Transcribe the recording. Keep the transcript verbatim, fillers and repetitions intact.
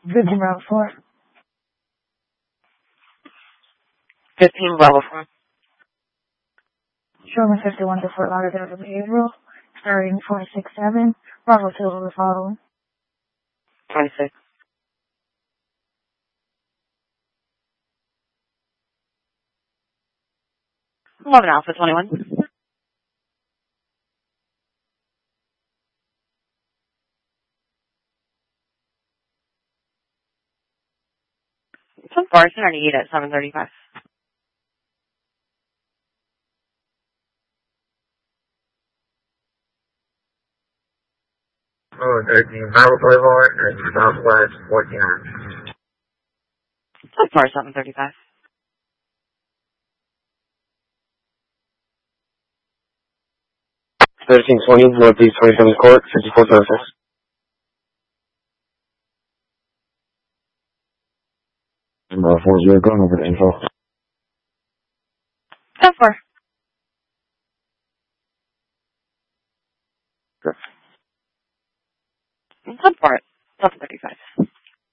fifteen Bravo four. fifteen Bravo four. Sherman fifty-one to Fort Lauderdale, behavioral. Starting four six seven. Bravo two over following. twenty-six. eleven Alpha twenty-one. Some Barson or need at seven thirty-five. Oh, thirteen Bravo Boulevard and Southwest fourteen hundred. Some Bar seven thirty-five. thirteen twenty, Northeast twenty-seventh Court, fifty-four twenty-six. Number four zero, going over to info. ten four. Some Bar seven thirty-five.